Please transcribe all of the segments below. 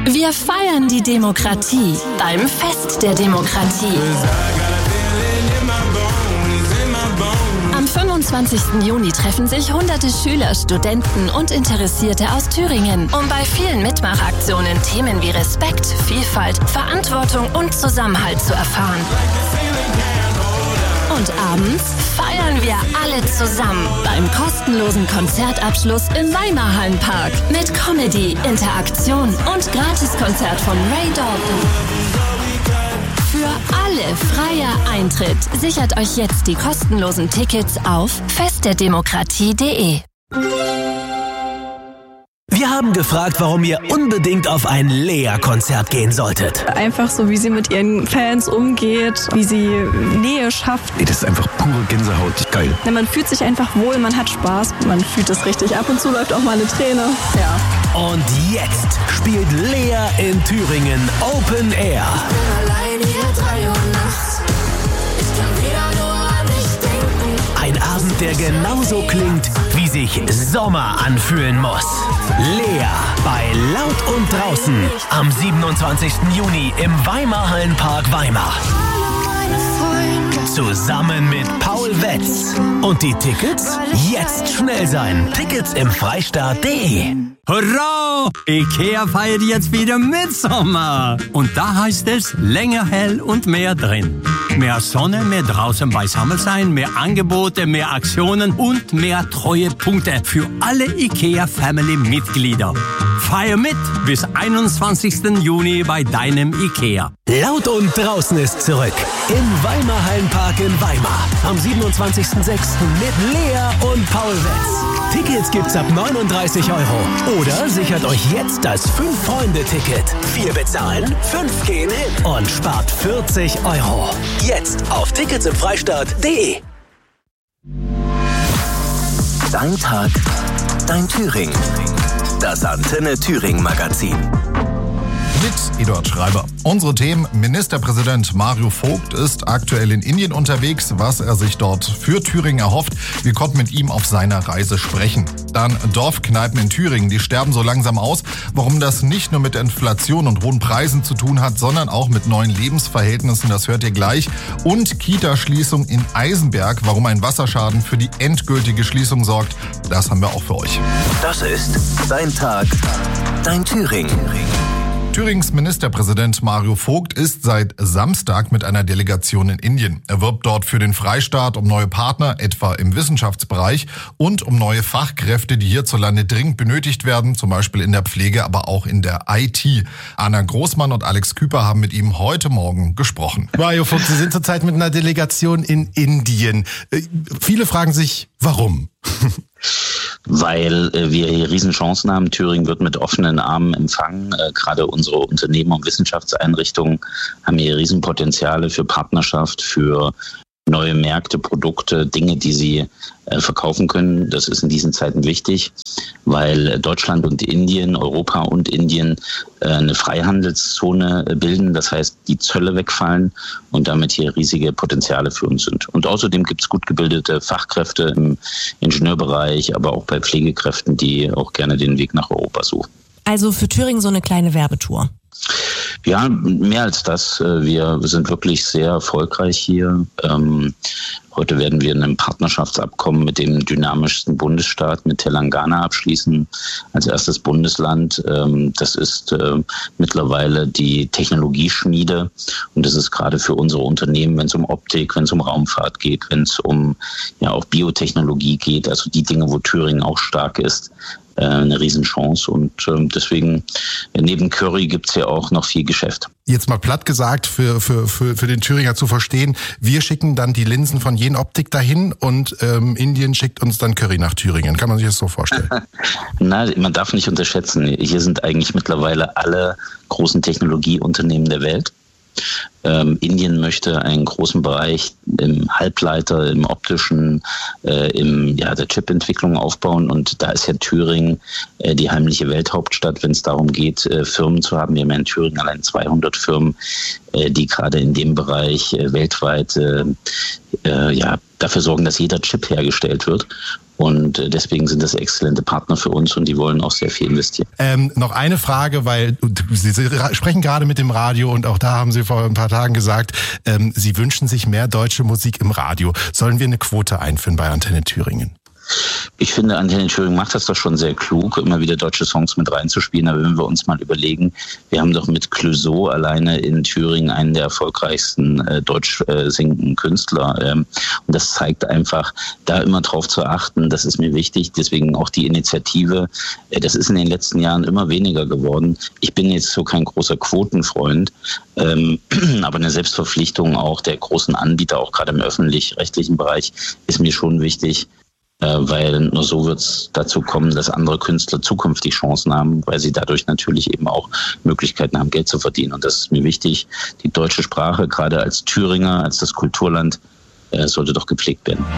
Wir feiern die Demokratie beim Fest der Demokratie. Am 25. Juni treffen sich hunderte Schüler, Studenten und Interessierte aus Thüringen, um bei vielen Mitmachaktionen Themen wie Respekt, Vielfalt, Verantwortung und Zusammenhalt zu erfahren. Und abends feiern wir alle zusammen beim kostenlosen Konzertabschluss im Weimarhallenpark mit Comedy, Interaktion und Gratiskonzert von Ray Dalton. Für alle freier Eintritt. Sichert euch jetzt die kostenlosen Tickets auf festderdemokratie.de. Wir haben gefragt, warum ihr unbedingt auf ein Lea-Konzert gehen solltet. Einfach so, wie sie mit ihren Fans umgeht, wie sie Nähe schafft. Das ist einfach pure Gänsehaut, geil. Ja, man fühlt sich einfach wohl, man hat Spaß, man fühlt es richtig. Ab und zu läuft auch mal eine Träne. Ja. Und jetzt spielt Lea in Thüringen Open Air. Ich bin allein hier 3 Uhr nachts. Ich kann wieder nur an dich denken. Ein Abend, der genauso klingt, wie sich Sommer anfühlen muss. Lea bei Laut und Draußen am 27. Juni im Weimarhallenpark Weimar. Zusammen mit Paul Wetz. Und die Tickets? Jetzt schnell sein. Tickets im Freistaat.de. Hurra! IKEA feiert jetzt wieder Mitsommer. Und da heißt es länger hell und mehr drin. Mehr Sonne, mehr draußen beisammen sein, mehr Angebote, mehr Aktionen und mehr Treuepunkte für alle IKEA-Family-Mitglieder. Feier mit bis 21. Juni bei deinem IKEA. Laut und Draußen ist zurück im Weimarhallenpark in Weimar am 27.06. mit Lea und Paul Wetz. Tickets gibt's ab 39 € oder sichert euch jetzt das 5-Freunde-Ticket. 4 bezahlen, 5 gehen hin und spart 40 €. Jetzt auf Ticketsimfreistaat.de. Dein Tag, dein Thüringen. Das Antenne Thüringen Magazin. Mit Eduard Schreiber. Unsere Themen: Ministerpräsident Mario Vogt ist aktuell in Indien unterwegs, was er sich dort für Thüringen erhofft. Wir konnten mit ihm auf seiner Reise sprechen. Dann Dorfkneipen in Thüringen, die sterben so langsam aus. Warum das nicht nur mit Inflation und hohen Preisen zu tun hat, sondern auch mit neuen Lebensverhältnissen, das hört ihr gleich. Und Kita-Schließung in Eisenberg, warum ein Wasserschaden für die endgültige Schließung sorgt, das haben wir auch für euch. Das ist Dein Tag, dein Thüringen. Thürings Ministerpräsident Mario Vogt ist seit Samstag mit einer Delegation in Indien. Er wirbt dort für den Freistaat um neue Partner, etwa im Wissenschaftsbereich, und um neue Fachkräfte, die hierzulande dringend benötigt werden, zum Beispiel in der Pflege, aber auch in der IT. Anna Großmann und Alex Küper haben mit ihm heute Morgen gesprochen. Mario Vogt, Sie sind zurzeit mit einer Delegation in Indien. Viele fragen sich, warum? Weil wir hier Riesenchancen haben. Thüringen wird mit offenen Armen empfangen. Gerade unsere Unternehmen und Wissenschaftseinrichtungen haben hier Riesenpotenziale für Partnerschaft, für neue Märkte, Produkte, Dinge, die sie verkaufen können. Das ist in diesen Zeiten wichtig, weil Deutschland und Indien, Europa und Indien eine Freihandelszone bilden. Das heißt, die Zölle wegfallen und damit hier riesige Potenziale für uns sind. Und außerdem gibt es gut gebildete Fachkräfte im Ingenieurbereich, aber auch bei Pflegekräften, die auch gerne den Weg nach Europa suchen. Also für Thüringen so eine kleine Werbetour. Ja, mehr als das. Wir sind wirklich sehr erfolgreich hier. Heute werden wir ein Partnerschaftsabkommen mit dem dynamischsten Bundesstaat, mit Telangana, abschließen, als erstes Bundesland. Das ist mittlerweile die Technologieschmiede. Und das ist gerade für unsere Unternehmen, wenn es um Optik, wenn es um Raumfahrt geht, wenn es um auch Biotechnologie geht, also die Dinge, wo Thüringen auch stark ist, eine Riesenchance. Und deswegen, neben Curry gibt's ja auch noch viel Geschäft. Jetzt mal platt gesagt, für den Thüringer zu verstehen, wir schicken dann die Linsen von Jenoptik dahin und Indien schickt uns dann Curry nach Thüringen. Kann man sich das so vorstellen? Na, man darf nicht unterschätzen. Hier sind eigentlich mittlerweile alle großen Technologieunternehmen der Welt. Indien möchte einen großen Bereich im Halbleiter, im optischen, der Chipentwicklung aufbauen. Und da ist ja Thüringen die heimliche Welthauptstadt, wenn es darum geht, Firmen zu haben. Wir haben ja in Thüringen allein 200 Firmen, die gerade in dem Bereich weltweit dafür sorgen, dass jeder Chip hergestellt wird. Und deswegen sind das exzellente Partner für uns und die wollen auch sehr viel investieren. Noch eine Frage, weil Sie sprechen gerade mit dem Radio und auch da haben Sie vor ein paar Tagen gesagt, Sie wünschen sich mehr deutsche Musik im Radio. Sollen wir eine Quote einführen bei Antenne Thüringen? Ich finde, Antenne Thüringen macht das doch schon sehr klug, immer wieder deutsche Songs mit reinzuspielen. Aber wenn wir uns mal überlegen, wir haben doch mit Clouseau alleine in Thüringen einen der erfolgreichsten deutsch singenden Künstler. Und das zeigt einfach, da immer drauf zu achten, das ist mir wichtig. Deswegen auch die Initiative. Das ist in den letzten Jahren immer weniger geworden. Ich bin jetzt so kein großer Quotenfreund, aber eine Selbstverpflichtung auch der großen Anbieter, auch gerade im öffentlich-rechtlichen Bereich, ist mir schon wichtig. Weil nur so wird es dazu kommen, dass andere Künstler zukünftig Chancen haben, weil sie dadurch natürlich eben auch Möglichkeiten haben, Geld zu verdienen. Und das ist mir wichtig. Die deutsche Sprache, gerade als Thüringer, als das Kulturland, sollte doch gepflegt werden.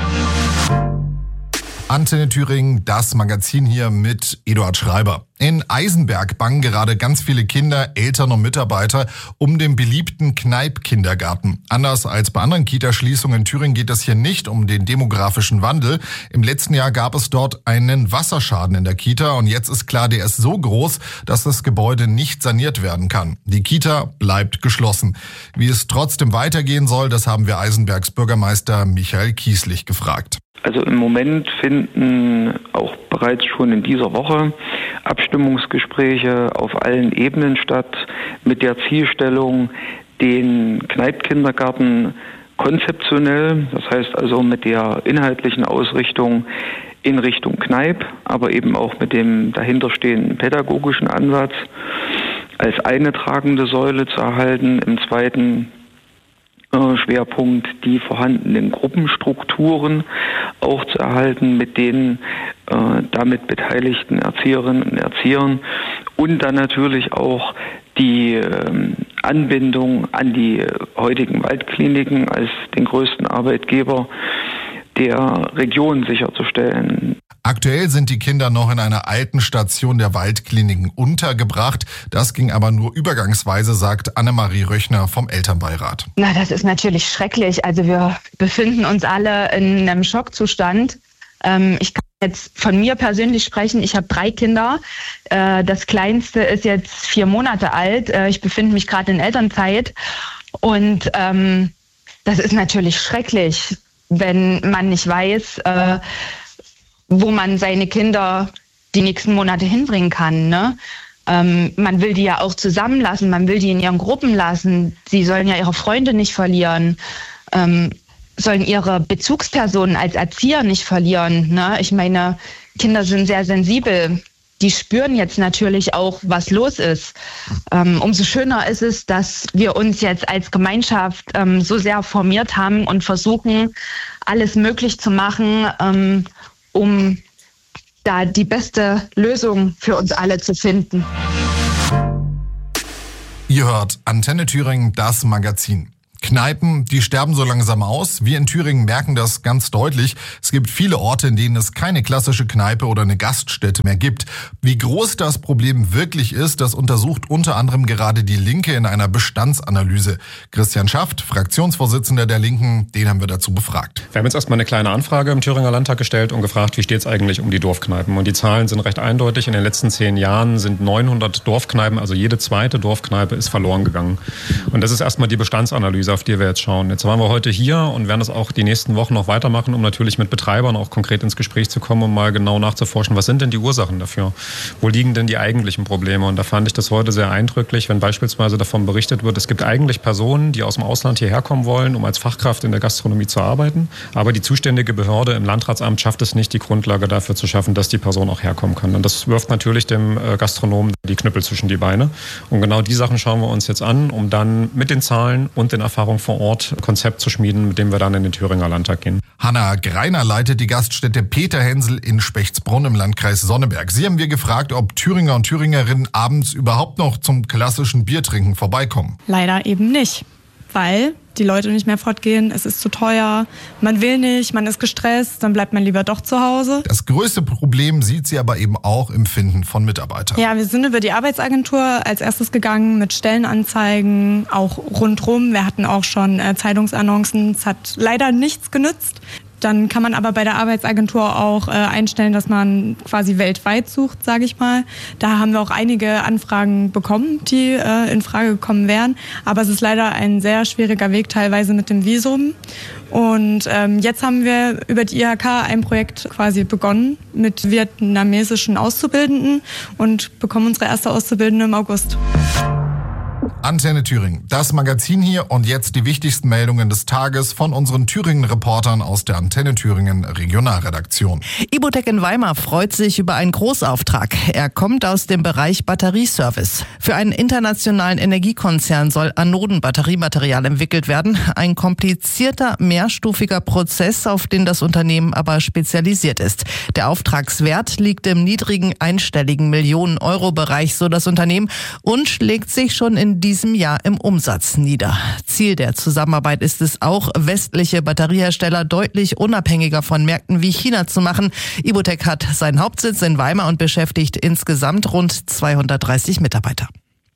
Antenne Thüringen, das Magazin hier mit Eduard Schreiber. In Eisenberg bangen gerade ganz viele Kinder, Eltern und Mitarbeiter um den beliebten Kneipp-Kindergarten. Anders als bei anderen Kitaschließungen in Thüringen geht es hier nicht um den demografischen Wandel. Im letzten Jahr gab es dort einen Wasserschaden in der Kita und jetzt ist klar, der ist so groß, dass das Gebäude nicht saniert werden kann. Die Kita bleibt geschlossen. Wie es trotzdem weitergehen soll, das haben wir Eisenbergs Bürgermeister Michael Kieslich gefragt. Also im Moment finden auch bereits schon in dieser Woche Abstimmungsgespräche auf allen Ebenen statt mit der Zielstellung, den Kneipp-Kindergarten konzeptionell, das heißt also mit der inhaltlichen Ausrichtung in Richtung Kneipp, aber eben auch mit dem dahinterstehenden pädagogischen Ansatz als eine tragende Säule zu erhalten. Im zweiten Schwerpunkt die vorhandenen Gruppenstrukturen auch zu erhalten mit den damit beteiligten Erzieherinnen und Erziehern und dann natürlich auch die Anbindung an die heutigen Waldkliniken als den größten Arbeitgeber der Region sicherzustellen. Aktuell sind die Kinder noch in einer alten Station der Waldkliniken untergebracht. Das ging aber nur übergangsweise, sagt Annemarie Röchner vom Elternbeirat. Na, das ist natürlich schrecklich. Also wir befinden uns alle in einem Schockzustand. Ich kann jetzt von mir persönlich sprechen. Ich habe 3 Kinder. Das Kleinste ist jetzt 4 Monate alt. Ich befinde mich gerade in Elternzeit. Und das ist natürlich schrecklich, wenn man nicht weiß, wo man seine Kinder die nächsten Monate hinbringen kann. Ne? Man will die ja auch zusammenlassen, man will die in ihren Gruppen lassen. Sie sollen ja ihre Freunde nicht verlieren, sollen ihre Bezugspersonen als Erzieher nicht verlieren. Ne? Ich meine, Kinder sind sehr sensibel. Die spüren jetzt natürlich auch, was los ist. Umso schöner ist es, dass wir uns jetzt als Gemeinschaft so sehr formiert haben und versuchen, alles möglich zu machen, um da die beste Lösung für uns alle zu finden. Ihr hört Antenne Thüringen, das Magazin. Kneipen, die sterben so langsam aus. Wir in Thüringen merken das ganz deutlich. Es gibt viele Orte, in denen es keine klassische Kneipe oder eine Gaststätte mehr gibt. Wie groß das Problem wirklich ist, das untersucht unter anderem gerade die Linke in einer Bestandsanalyse. Christian Schaft, Fraktionsvorsitzender der Linken, den haben wir dazu befragt. Wir haben jetzt erstmal eine kleine Anfrage im Thüringer Landtag gestellt und gefragt, wie steht es eigentlich um die Dorfkneipen? Und die Zahlen sind recht eindeutig. In den letzten 10 Jahren sind 900 Dorfkneipen, also jede zweite Dorfkneipe ist verloren gegangen. Und das ist erstmal die Bestandsanalyse, auf die wir jetzt schauen. Jetzt waren wir heute hier und werden das auch die nächsten Wochen noch weitermachen, um natürlich mit Betreibern auch konkret ins Gespräch zu kommen, um mal genau nachzuforschen, was sind denn die Ursachen dafür? Wo liegen denn die eigentlichen Probleme? Und da fand ich das heute sehr eindrücklich, wenn beispielsweise davon berichtet wird, es gibt eigentlich Personen, die aus dem Ausland hierher kommen wollen, um als Fachkraft in der Gastronomie zu arbeiten. Aber die zuständige Behörde im Landratsamt schafft es nicht, die Grundlage dafür zu schaffen, dass die Person auch herkommen kann. Und das wirft natürlich dem Gastronomen die Knüppel zwischen die Beine. Und genau die Sachen schauen wir uns jetzt an, um dann mit den Zahlen und den Erfahrungen vor Ort Konzept zu schmieden, mit dem wir dann in den Thüringer Landtag gehen. Hanna Greiner leitet die Gaststätte Peter Hensel in Spechtsbrunn im Landkreis Sonneberg. Sie haben wir gefragt, ob Thüringer und Thüringerinnen abends überhaupt noch zum klassischen Biertrinken vorbeikommen. Leider eben nicht. weil die Leute nicht mehr fortgehen, es ist zu teuer, man will nicht, man ist gestresst, dann bleibt man lieber doch zu Hause. Das größte Problem sieht sie aber eben auch im Finden von Mitarbeitern. Ja, wir sind über die Arbeitsagentur als erstes gegangen mit Stellenanzeigen, auch rundrum. Wir hatten auch schon Zeitungsannoncen, es hat leider nichts genützt. Dann kann man aber bei der Arbeitsagentur auch einstellen, dass man quasi weltweit sucht, sage ich mal. Da haben wir auch einige Anfragen bekommen, die in Frage gekommen wären. Aber es ist leider ein sehr schwieriger Weg, teilweise mit dem Visum. Und jetzt haben wir über die IHK ein Projekt quasi begonnen mit vietnamesischen Auszubildenden und bekommen unsere erste Auszubildende im August. Antenne Thüringen, das Magazin hier und jetzt die wichtigsten Meldungen des Tages von unseren Thüringen-Reportern aus der Antenne Thüringen Regionalredaktion. Ibotec in Weimar freut sich über einen Großauftrag. Er kommt aus dem Bereich Batterieservice. Für einen internationalen Energiekonzern soll Anodenbatteriematerial entwickelt werden. Ein komplizierter, mehrstufiger Prozess, auf den das Unternehmen aber spezialisiert ist. Der Auftragswert liegt im niedrigen einstelligen Millionen-Euro-Bereich, so das Unternehmen, und schlägt sich schon in diesem Jahr im Umsatz nieder. Ziel der Zusammenarbeit ist es auch, westliche Batteriehersteller deutlich unabhängiger von Märkten wie China zu machen. Ibotec hat seinen Hauptsitz in Weimar und beschäftigt insgesamt rund 230 Mitarbeiter.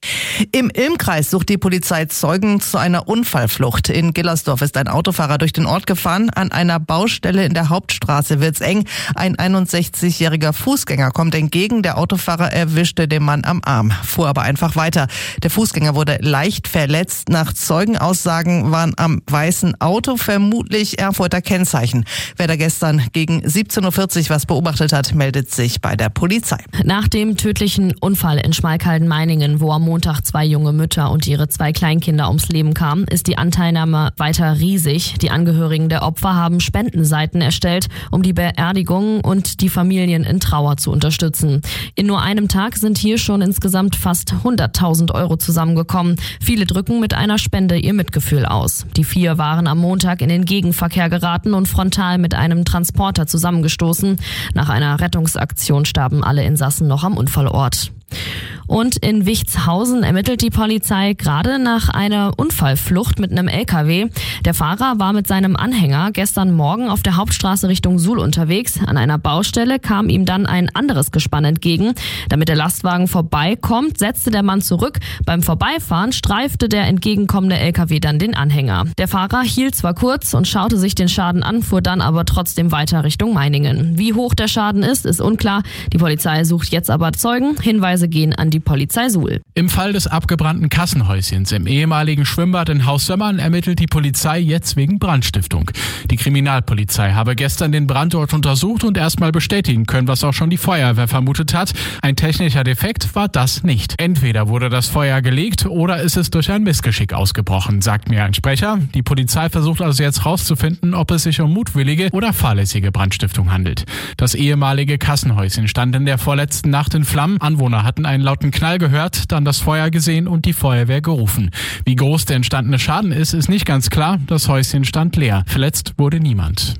Im Ilm-Kreis sucht die Polizei Zeugen zu einer Unfallflucht. In Gillersdorf ist ein Autofahrer durch den Ort gefahren. An einer Baustelle in der Hauptstraße wird's eng. Ein 61-jähriger Fußgänger kommt entgegen. Der Autofahrer erwischte den Mann am Arm, fuhr aber einfach weiter. Der Fußgänger wurde leicht verletzt. Nach Zeugenaussagen waren am weißen Auto vermutlich Erfurter Kennzeichen. Wer da gestern gegen 17.40 Uhr was beobachtet hat, meldet sich bei der Polizei. Nach dem tödlichen Unfall in Schmalkalden-Meiningen, wo am Montag 2 junge Mütter und ihre 2 Kleinkinder ums Leben kamen, ist die Anteilnahme weiter riesig. Die Angehörigen der Opfer haben Spendenseiten erstellt, um die Beerdigungen und die Familien in Trauer zu unterstützen. In nur einem Tag sind hier schon insgesamt fast 100.000 Euro zusammengekommen. Viele drücken mit einer Spende ihr Mitgefühl aus. Die 4 waren am Montag in den Gegenverkehr geraten und frontal mit einem Transporter zusammengestoßen. Nach einer Rettungsaktion starben alle Insassen noch am Unfallort. Und in Wichtshausen ermittelt die Polizei gerade nach einer Unfallflucht mit einem LKW. Der Fahrer war mit seinem Anhänger gestern Morgen auf der Hauptstraße Richtung Suhl unterwegs. An einer Baustelle kam ihm dann ein anderes Gespann entgegen. Damit der Lastwagen vorbeikommt, setzte der Mann zurück. Beim Vorbeifahren streifte der entgegenkommende LKW dann den Anhänger. Der Fahrer hielt zwar kurz und schaute sich den Schaden an, fuhr dann aber trotzdem weiter Richtung Meiningen. Wie hoch der Schaden ist unklar. Die Polizei sucht jetzt aber Zeugen. Hinweise gehen an die Polizei Suhl. Im Fall des abgebrannten Kassenhäuschens im ehemaligen Schwimmbad in Haus Sömmern ermittelt die Polizei jetzt wegen Brandstiftung. Die Kriminalpolizei habe gestern den Brandort untersucht und erstmal bestätigen können, was auch schon die Feuerwehr vermutet hat. Ein technischer Defekt war das nicht. Entweder wurde das Feuer gelegt oder ist es durch ein Missgeschick ausgebrochen, sagt mir ein Sprecher. Die Polizei versucht also jetzt rauszufinden, ob es sich um mutwillige oder fahrlässige Brandstiftung handelt. Das ehemalige Kassenhäuschen stand in der vorletzten Nacht in Flammen. Anwohner hatten einen lauten Knall gehört, dann das Feuer gesehen und die Feuerwehr gerufen. Wie groß der entstandene Schaden ist nicht ganz klar. Das Häuschen stand leer. Verletzt wurde niemand.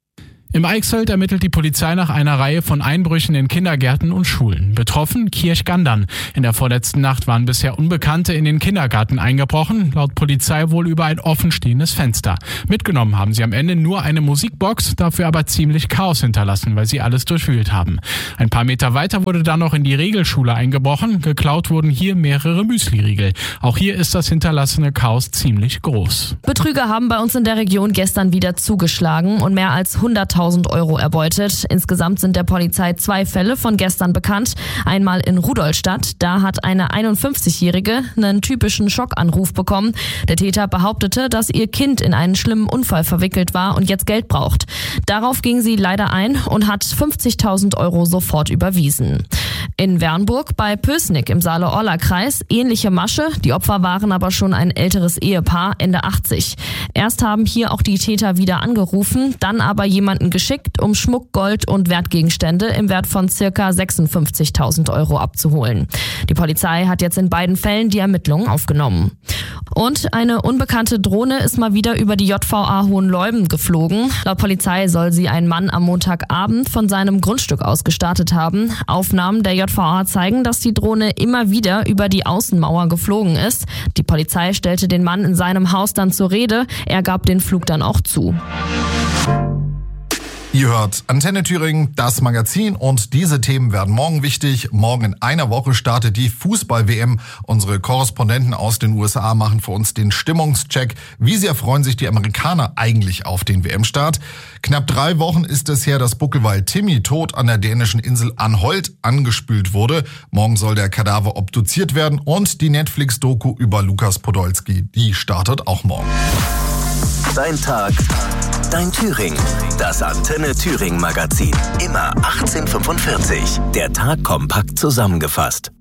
Im Eichsfeld ermittelt die Polizei nach einer Reihe von Einbrüchen in Kindergärten und Schulen. Betroffen Kirchgandern. In der vorletzten Nacht waren bisher Unbekannte in den Kindergarten eingebrochen, laut Polizei wohl über ein offenstehendes Fenster. Mitgenommen haben sie am Ende nur eine Musikbox, dafür aber ziemlich Chaos hinterlassen, weil sie alles durchwühlt haben. Ein paar Meter weiter wurde dann noch in die Regelschule eingebrochen. Geklaut wurden hier mehrere Müsliriegel. Auch hier ist das hinterlassene Chaos ziemlich groß. Betrüger haben bei uns in der Region gestern wieder zugeschlagen und mehr als 100.000 Euro erbeutet. Insgesamt sind der Polizei 2 Fälle von gestern bekannt. Einmal in Rudolstadt. Da hat eine 51-Jährige einen typischen Schockanruf bekommen. Der Täter behauptete, dass ihr Kind in einen schlimmen Unfall verwickelt war und jetzt Geld braucht. Darauf ging sie leider ein und hat 50.000 Euro sofort überwiesen. In Wernburg bei Pößnick im Saale-Orla-Kreis ähnliche Masche. Die Opfer waren aber schon ein älteres Ehepaar, Ende 80. Erst haben hier auch die Täter wieder angerufen, dann aber jemanden geschickt, um Schmuck, Gold und Wertgegenstände im Wert von ca. 56.000 Euro abzuholen. Die Polizei hat jetzt in beiden Fällen die Ermittlungen aufgenommen. Und eine unbekannte Drohne ist mal wieder über die JVA Hohenleuben geflogen. Laut Polizei soll sie ein Mann am Montagabend von seinem Grundstück aus gestartet haben. Aufnahmen der JVA zeigen, dass die Drohne immer wieder über die Außenmauer geflogen ist. Die Polizei stellte den Mann in seinem Haus dann zur Rede. Er gab den Flug dann auch zu. Ihr hört Antenne Thüringen, das Magazin, und diese Themen werden morgen wichtig. Morgen in einer Woche startet die Fußball-WM. Unsere Korrespondenten aus den USA machen für uns den Stimmungscheck. Wie sehr freuen sich die Amerikaner eigentlich auf den WM-Start? Knapp 3 Wochen ist es her, dass Buckelwal Timmy tot an der dänischen Insel Anholt angespült wurde. Morgen soll der Kadaver obduziert werden und die Netflix-Doku über Lukas Podolski, die startet auch morgen. Dein Tag, dein Thüringen. Das Antenne Thüringen Magazin. Immer 18:45. Der Tag kompakt zusammengefasst.